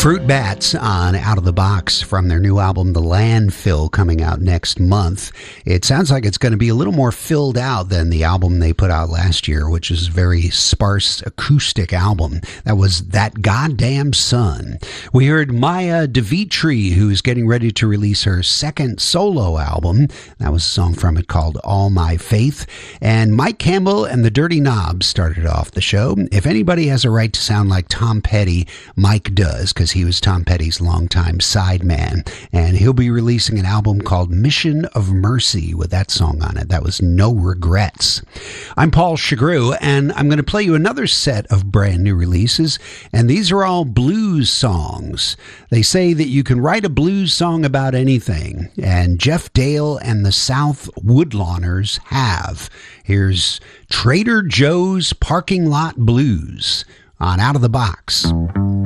Fruit Bats on Out of the Box from their new album, The Landfill, coming out next month. It sounds like it's going to be a little more filled out than the album they put out last year, which is a very sparse acoustic album. That was That Goddamn Sun. We heard Maya DeVitri, who's getting ready to release her second solo album. That was a song from it called All My Faith. And Mike Campbell and the Dirty Knobs started off the show. If anybody has a right to sound like Tom Petty, Mike does, because he was Tom Petty's longtime sideman, and he'll be releasing an album called Mission of Mercy with that song on it. That was No Regrets. I'm Paul Chagru, and I'm going to play you another set of brand new releases, and these are all blues songs. They say that you can write a blues song about anything, and Jeff Dale and the South Woodlawners have. Here's Trader Joe's Parking Lot Blues on Out of the Box.